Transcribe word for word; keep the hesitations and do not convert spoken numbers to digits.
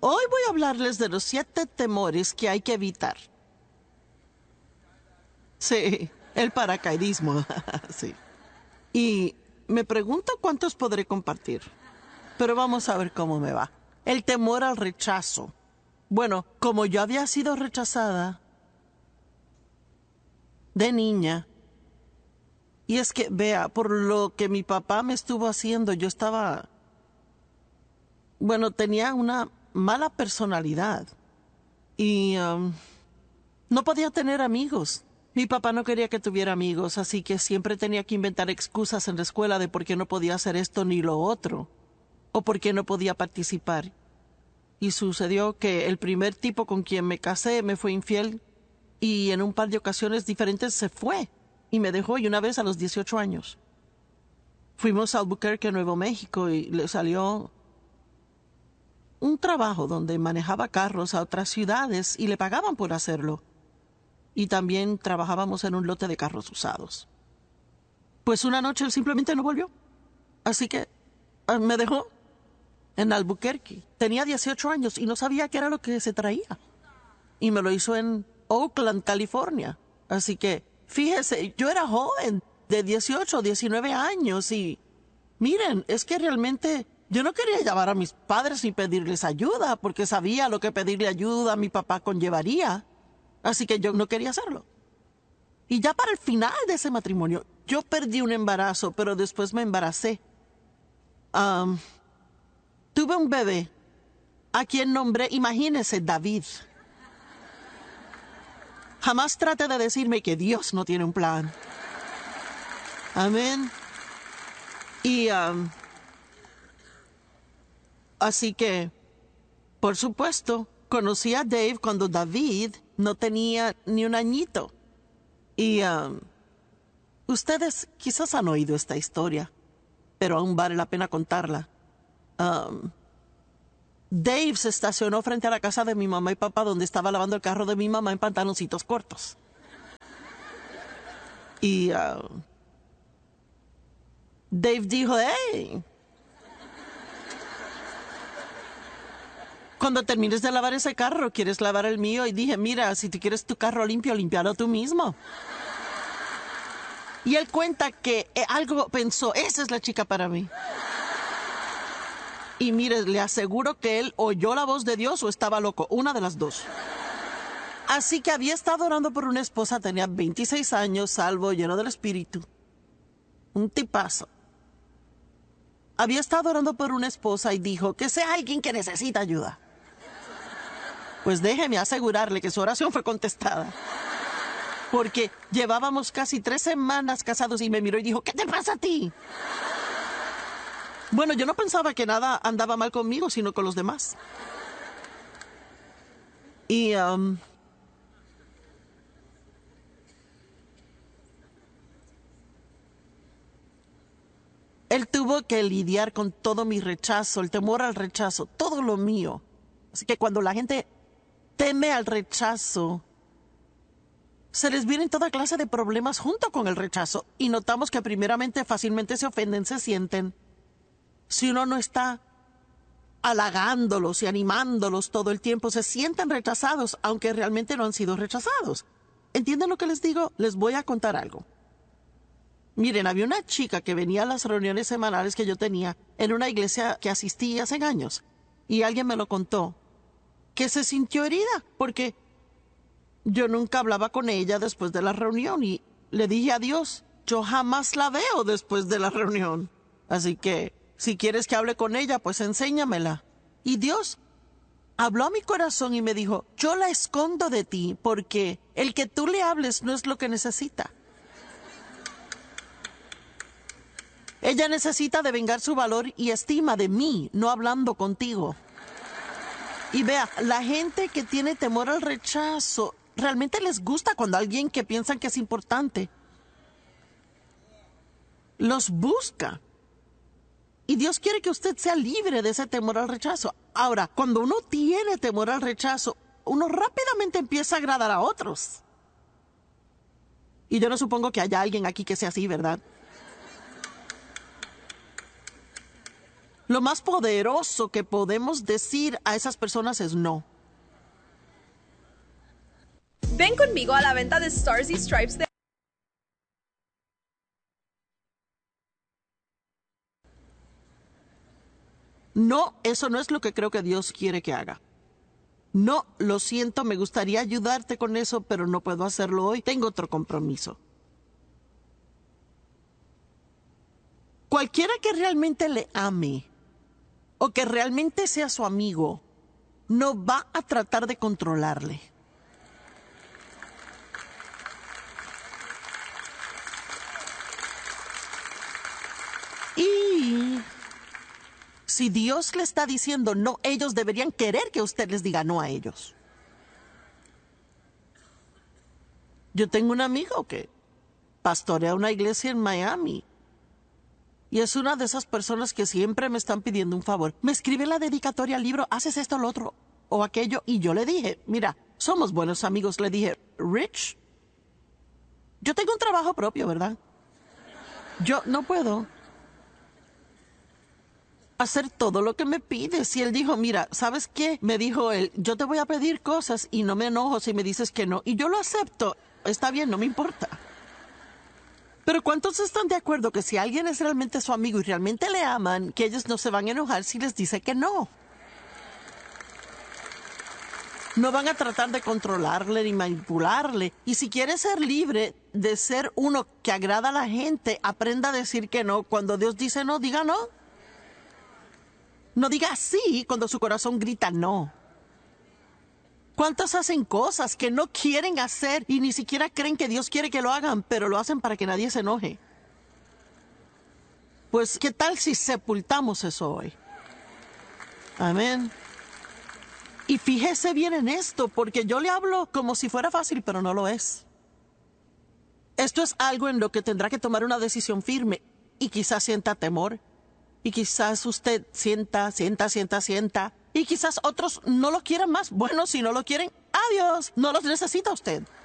Hoy voy a hablarles de los siete temores que hay que evitar. Sí, el paracaidismo, sí. Y me pregunto cuántos podré compartir. Pero vamos a ver cómo me va. El temor al rechazo. Bueno, como yo había sido rechazada de niña, y es que, vea, por lo que mi papá me estuvo haciendo, yo estaba... Bueno, tenía una mala personalidad y um, no podía tener amigos. Mi papá no quería que tuviera amigos, así que siempre tenía que inventar excusas en la escuela de por qué no podía hacer esto ni lo otro, o por qué no podía participar. Y sucedió que el primer tipo con quien me casé me fue infiel y en un par de ocasiones diferentes se fue y me dejó, y una vez a los dieciocho años. Fuimos a Albuquerque, Nuevo México, y le salió un trabajo donde manejaba carros a otras ciudades y le pagaban por hacerlo. Y también trabajábamos en un lote de carros usados. Pues una noche él simplemente no volvió. Así que uh, me dejó en Albuquerque. Tenía dieciocho años y no sabía qué era lo que se traía. Y me lo hizo en Oakland, California. Así que, fíjese, yo era joven, de dieciocho, diecinueve años y... Miren, es que realmente yo no quería llamar a mis padres ni pedirles ayuda, porque sabía lo que pedirle ayuda a mi papá conllevaría. Así que yo no quería hacerlo. Y ya para el final de ese matrimonio, yo perdí un embarazo, pero después me embaracé. Um, tuve un bebé, a quien nombré, imagínese, David. Jamás trate de decirme que Dios no tiene un plan. Amén. Y um, así que, por supuesto, conocí a Dave cuando David no tenía ni un añito. Y um, ustedes quizás han oído esta historia, pero aún vale la pena contarla. Um, Dave se estacionó frente a la casa de mi mamá y papá, donde estaba lavando el carro de mi mamá en pantaloncitos cortos. Y uh, Dave dijo, hey, cuando termines de lavar ese carro, ¿quieres lavar el mío? Y dije, mira, si tú quieres tu carro limpio, limpialo tú mismo. Y él cuenta que eh, algo pensó, esa es la chica para mí. Y mire, le aseguro que él oyó la voz de Dios o estaba loco, una de las dos. Así que había estado orando por una esposa, tenía veintiséis años, salvo, lleno del Espíritu. Un tipazo. Había estado orando por una esposa y dijo, que sea alguien que necesita ayuda. Pues déjeme asegurarle que su oración fue contestada. Porque llevábamos casi tres semanas casados y me miró y dijo, ¿qué te pasa a ti? Bueno, yo no pensaba que nada andaba mal conmigo, sino con los demás. Y um, él tuvo que lidiar con todo mi rechazo, el temor al rechazo, todo lo mío. Así que cuando la gente teme al rechazo, se les vienen toda clase de problemas junto con el rechazo. Y notamos que primeramente fácilmente se ofenden, se sienten. Si uno no está halagándolos y animándolos todo el tiempo, se sienten rechazados, aunque realmente no han sido rechazados. ¿Entienden lo que les digo? Les voy a contar algo. Miren, había una chica que venía a las reuniones semanales que yo tenía en una iglesia que asistí hace años. Y alguien me lo contó, que se sintió herida, porque yo nunca hablaba con ella después de la reunión. Y le dije a Dios, yo jamás la veo después de la reunión. Así que, si quieres que hable con ella, pues enséñamela. Y Dios habló a mi corazón y me dijo, yo la escondo de ti porque el que tú le hables no es lo que necesita. Ella necesita devengar su valor y estima de mí, no hablando contigo. Y vea, la gente que tiene temor al rechazo, realmente les gusta cuando alguien que piensan que es importante los busca. Y Dios quiere que usted sea libre de ese temor al rechazo. Ahora, cuando uno tiene temor al rechazo, uno rápidamente empieza a agradar a otros. Y yo no supongo que haya alguien aquí que sea así, ¿verdad? Lo más poderoso que podemos decir a esas personas es no. Ven conmigo a la venta de Stars y Stripes de... No, eso no es lo que creo que Dios quiere que haga. No, lo siento, me gustaría ayudarte con eso, pero no puedo hacerlo hoy. Tengo otro compromiso. Cualquiera que realmente le ame o que realmente sea su amigo, no va a tratar de controlarle. Y si Dios le está diciendo no, ellos deberían querer que usted les diga no a ellos. Yo tengo un amigo que pastorea una iglesia en Miami. Y es una de esas personas que siempre me están pidiendo un favor. Me escribe la dedicatoria al libro, haces esto, lo otro o aquello. Y yo le dije, mira, somos buenos amigos. Le dije, Rich, yo tengo un trabajo propio, ¿verdad? Yo no puedo hacer todo lo que me pides. Y él dijo, mira, ¿sabes qué? Me dijo él, yo te voy a pedir cosas y no me enojo si me dices que no. Y yo lo acepto. Está bien, no me importa. Pero ¿cuántos están de acuerdo que si alguien es realmente su amigo y realmente le aman, que ellos no se van a enojar si les dice que no? No van a tratar de controlarle ni manipularle. Y si quiere ser libre de ser uno que agrada a la gente, aprenda a decir que no. Cuando Dios dice no, diga no. No diga sí cuando su corazón grita no. ¿Cuántos hacen cosas que no quieren hacer y ni siquiera creen que Dios quiere que lo hagan, pero lo hacen para que nadie se enoje? Pues, ¿qué tal si sepultamos eso hoy? Amén. Y fíjese bien en esto, porque yo le hablo como si fuera fácil, pero no lo es. Esto es algo en lo que tendrá que tomar una decisión firme y quizás sienta temor. Y quizás usted sienta, sienta, sienta, sienta. Y quizás otros no lo quieran más. Bueno, si no lo quieren, adiós. No los necesita usted.